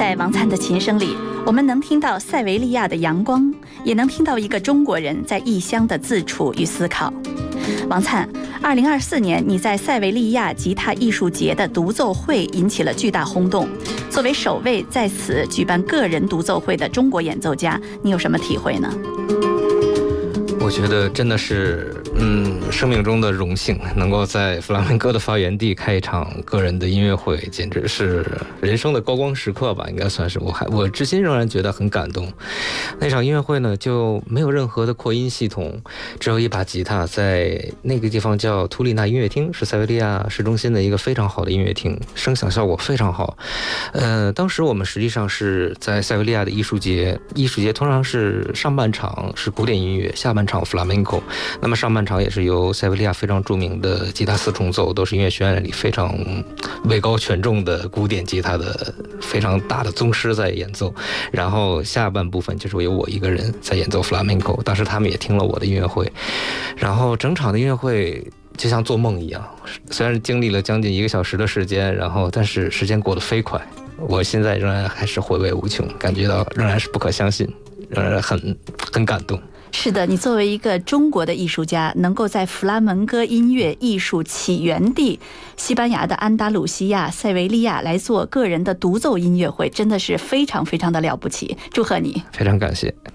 在王灿的琴声里，我们能听到塞维利亚的阳光，也能听到一个中国人在异乡的自处与思考。王灿，2024年你在塞维利亚吉他艺术节的独奏会引起了巨大轰动。作为首位在此举办个人独奏会的中国演奏家，你有什么体会呢？ 我觉得真的是生命中的荣幸，能够在弗拉门戈的发源地开一场个人的音乐会，简直是人生的高光时刻吧，应该算是。我至今仍然觉得很感动。那场音乐会呢，就没有任何的扩音系统，只有一把吉他，在那个地方叫图里纳音乐厅，是塞维利亚市中心的一个非常好的音乐厅，声响效果非常好。当时我们实际上是在塞维利亚的艺术节通常是上半场是古典音乐，下半场弗拉门戈。那么上半场也是由塞维利亚非常著名的吉他四重奏，都是音乐学院里非常位高权重的古典吉他的非常大的宗师在演奏，然后下半部分就是由我一个人在演奏弗拉门戈。当时他们也听了我的音乐会，然后整场的音乐会就像做梦一样，虽然经历了将近1个小时的时间，但是时间过得飞快，我现在仍然还是回味无穷，感觉到仍然是不可相信，仍然很感动。 是的，你作为一个中国的艺术家，能够在弗拉门戈音乐艺术起源地西班牙的安达鲁西亚塞维利亚来做个人的独奏音乐会，真的是非常非常的了不起，祝贺你。 非常感谢。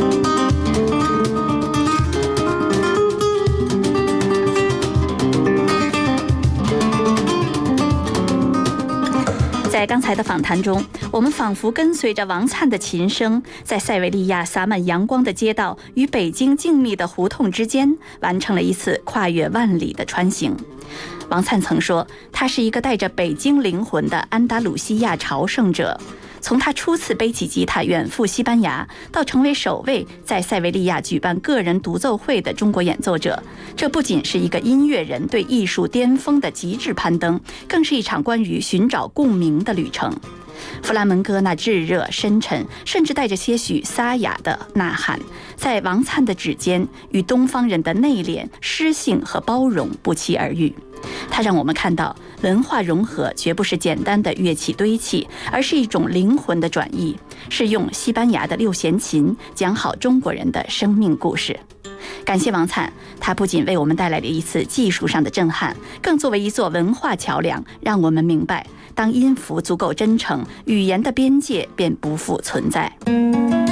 在刚才的访谈中，我们仿佛跟随着王灿的琴声，在塞维利亚洒满阳光的街道与北京静谧的胡同之间，完成了一次跨越万里的穿行。王灿曾说，他是一个带着北京灵魂的安达鲁西亚朝圣者。从他初次背起吉他远赴西班牙，到成为首位在塞维利亚举办个人独奏会的中国演奏者，这不仅是一个音乐人对艺术巅峰的极致攀登，更是一场关于寻找共鸣的旅程。弗拉门戈那炙热深沉，甚至带着些许沙哑的呐喊，在王灿的指尖与东方人的内敛、诗性和包容不期而遇。它让我们看到，文化融合绝不是简单的乐器堆砌，而是一种灵魂的转移，是用西班牙的6弦琴讲好中国人的生命故事。感谢王灿，他不仅为我们带来了一次技术上的震撼，更作为一座文化桥梁，让我们明白，当音符足够真诚，语言的边界便不复存在。